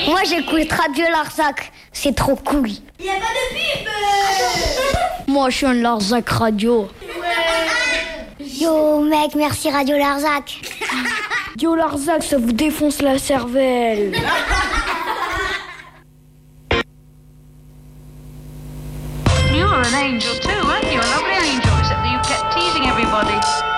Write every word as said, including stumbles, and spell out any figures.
Moi j'écoute Radio Larzac, c'est trop cool. Il n'y a pas de pub. Moi je suis un Larzac Radio. Yo mec, merci Radio Larzac. Yo Larzac, ça vous défonce la cervelle. You're an angel too, weren't you? A lovely angel, except that you kept teasing everybody.